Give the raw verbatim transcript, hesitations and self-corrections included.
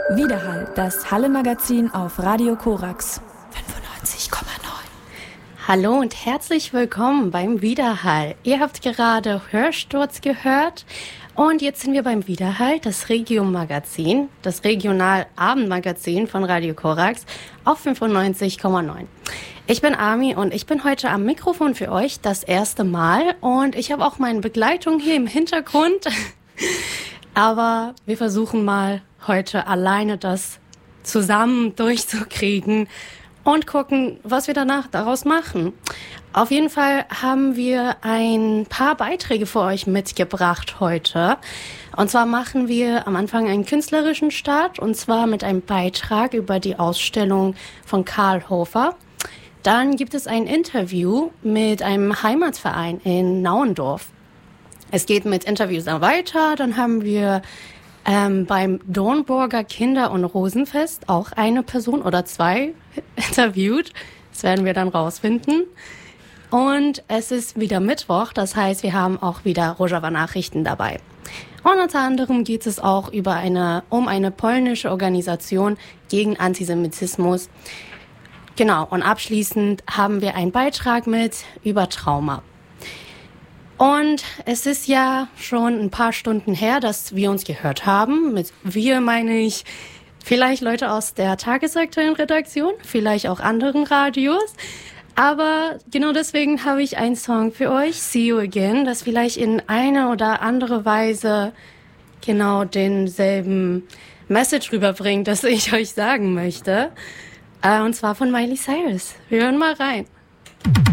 Widerhall, das Halle-Magazin auf Radio Korax fünfundneunzig Komma neun. Hallo und herzlich willkommen beim Widerhall. Ihr habt gerade Hörsturz gehört und jetzt sind wir beim Widerhall, das Regio-Magazin, das Regional-Abendmagazin von Radio Korax auf fünfundneunzig Komma neun. Ich bin Ami und ich bin heute am Mikrofon für euch das erste Mal und ich habe auch meine Begleitung hier im Hintergrund. Aber wir versuchen mal heute alleine das zusammen durchzukriegen und gucken, was wir danach daraus machen. Auf jeden Fall haben wir ein paar Beiträge für euch mitgebracht heute. Und zwar machen wir am Anfang einen künstlerischen Start und zwar mit einem Beitrag über die Ausstellung von Karl Hofer. Dann gibt es ein Interview mit einem Heimatverein in Nauendorf. Es geht mit Interviews dann weiter. Dann haben wir ähm, beim Dornburger Kinder- und Rosenfest auch eine Person oder zwei interviewt. Das werden wir dann rausfinden. Und es ist wieder Mittwoch, das heißt, wir haben auch wieder Rojava Nachrichten dabei. Und unter anderem geht es auch über eine, um eine polnische Organisation gegen Antisemitismus. Genau, und abschließend haben wir einen Beitrag mit über Trauma. Und es ist ja schon ein paar Stunden her, dass wir uns gehört haben. Mit wir meine ich vielleicht Leute aus der tagesaktuellen Redaktion, vielleicht auch anderen Radios. Aber genau deswegen habe ich einen Song für euch, See You Again, das vielleicht in einer oder andere Weise genau denselben Message rüberbringt, das ich euch sagen möchte. Und zwar von Miley Cyrus. Wir hören mal rein.